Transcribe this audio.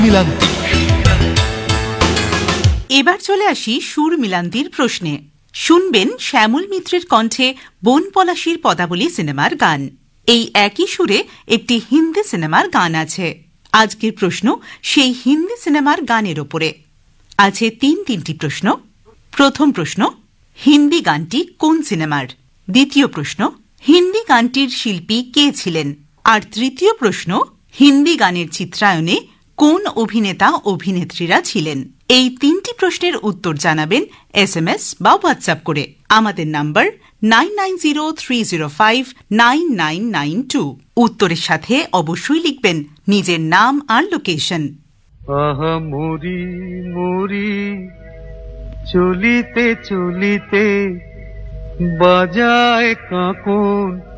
মিলান্তি। এবার চলে আসি সুর মিলান্তির প্রশ্নে। শুনবেন শ্যামল মিত্রের কণ্ঠে বন পলাশীর পদাবলী সিনেমার গান। এই একই সুরে একটি হিন্দি সিনেমার গান আছে। আজকের প্রশ্ন সেই হিন্দি সিনেমার গানের ওপরে। আছে তিনটি প্রশ্ন। প্রথম প্রশ্ন, হিন্দি গানটি কোন সিনেমার? দ্বিতীয় প্রশ্ন, হিন্দি গানটির শিল্পী কে ছিলেন? আর তৃতীয় প্রশ্ন, হিন্দি গানের চিত্রায়নে কোন অভিনেতা অভিনেত্রীরা ছিলেন? এই তিনটি প্রশ্নের উত্তর জানাবেন SMS বা হোয়াটসঅ্যাপ করে। আমাদের নাম্বার 9903059992। উত্তরের সাথে অবশ্যই লিখবেন নিজের নাম আর লোকেশন। আহা মরি মরি চলিতে চলিতে বাজায় কাঁকন